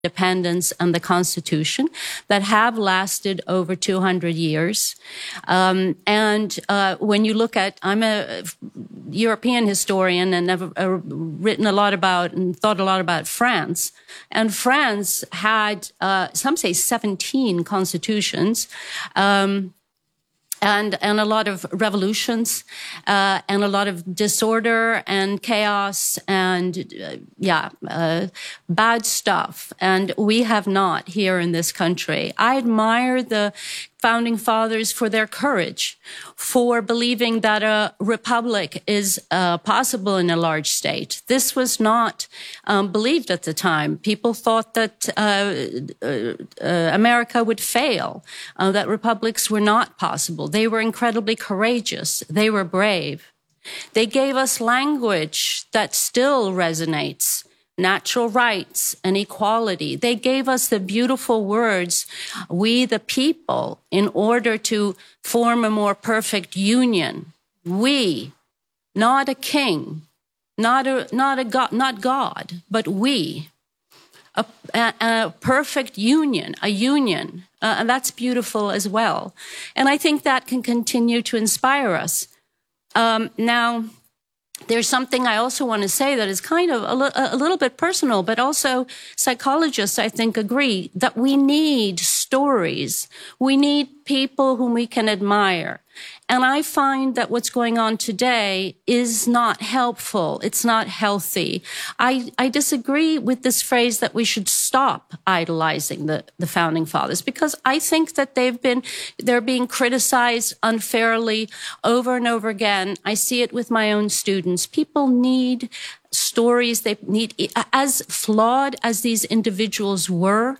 independence and the Constitution that have lasted over 200 years. When you look at, I'm a European historian and have written a lot about and thought a lot about France. And France had, some say 17 constitutions, and a lot of revolutions, and a lot of disorder and chaos and, bad stuff. And we have not here in this country. I admire the founding fathers for their courage, for believing that a republic is possible in a large state. This was not believed at the time. People thought that America would fail, that republics were not possible. They were incredibly courageous. They were brave. They gave us language that still resonates. Natural rights and equality. They gave us the beautiful words, we the people, in order to form a more perfect union. We, not a king, not God, but we. A perfect union, and that's beautiful as well. And I think that can continue to inspire us. Now, there's something I also want to say that is kind of a little bit personal, but also psychologists, I think, agree that we need stories. We need people whom we can admire. And I find that what's going on today is not helpful. It's not healthy. I disagree with this phrase that we should stop idolizing the founding fathers, because I think that they're being criticized unfairly over and over again. I see it with my own students. People need stories. They need, as flawed as these individuals were,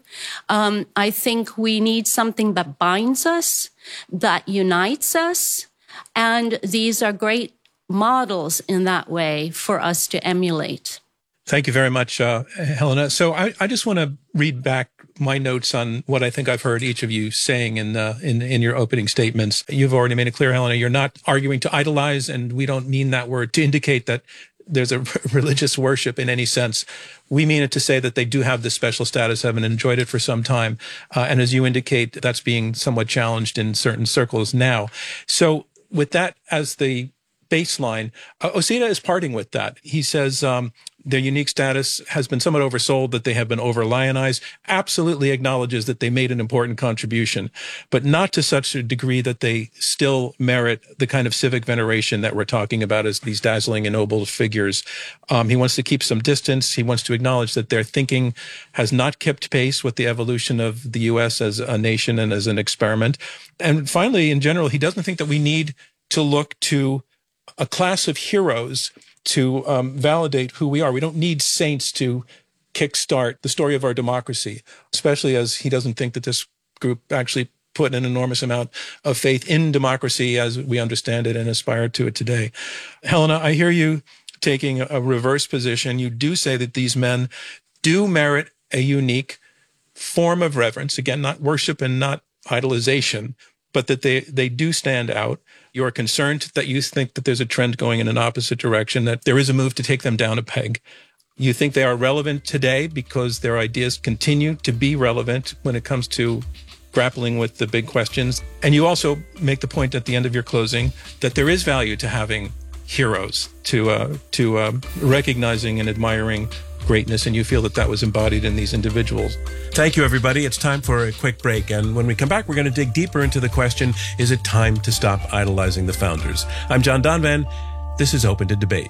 I think we need something that binds us, that unites us. And these are great models in that way for us to emulate. Thank you very much, Helena. So I just want to read back my notes on what I think I've heard each of you saying in your opening statements. You've already made it clear, Helena, you're not arguing to idolize, and we don't mean that word to indicate that there's a religious worship in any sense. We mean it to say that they do have this special status, have enjoyed it for some time. And as you indicate, that's being somewhat challenged in certain circles now. So with that as the baseline, Osita is parting with that. He says their unique status has been somewhat oversold, that they have been over-lionized, absolutely acknowledges that they made an important contribution, but not to such a degree that they still merit the kind of civic veneration that we're talking about as these dazzling and noble figures. He wants to keep some distance. He wants to acknowledge that their thinking has not kept pace with the evolution of the U.S. as a nation and as an experiment. And finally, in general, he doesn't think that we need to look to a class of heroes to validate who we are. We don't need saints to kickstart the story of our democracy, especially as he doesn't think that this group actually put an enormous amount of faith in democracy as we understand it and aspire to it today. Helena, I hear you taking a reverse position. You do say that these men do merit a unique form of reverence. Again, not worship and not idolization, but that they do stand out. You're concerned that you think that there's a trend going in an opposite direction, that there is a move to take them down a peg. You think they are relevant today because their ideas continue to be relevant when it comes to grappling with the big questions. And you also make the point at the end of your closing that there is value to having heroes, to recognizing and admiring greatness, and you feel that that was embodied in these individuals. Thank you, everybody. It's time for a quick break, and when we come back, we're going to dig deeper into the question, is it time to stop idolizing the founders? I'm John Donvan. This is Open to Debate.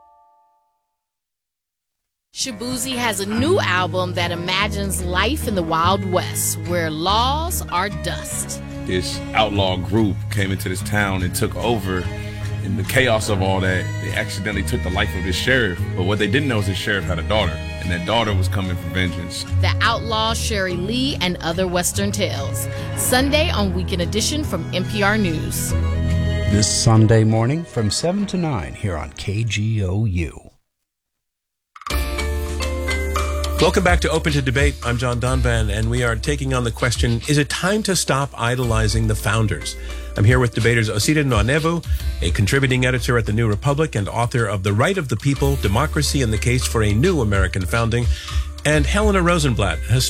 Shaboozey has a new album that imagines life in the Wild West, where laws are dust. This outlaw group came into this town and took over. In the chaos of all that, they accidentally took the life of this sheriff. But what they didn't know is this sheriff had a daughter, and that daughter was coming for vengeance. The Outlaw, Sherry Lee, and Other Western Tales. Sunday on Weekend Edition from NPR News. This Sunday morning from 7 to 9 here on KGOU. Welcome back to Open to Debate. I'm John Donvan, and we are taking on the question, is it time to stop idolizing the founders? I'm here with debaters Osita Nwanevu, a contributing editor at The New Republic and author of The Right of the People, Democracy and the Case for a New American Founding, and Helena Rosenblatt,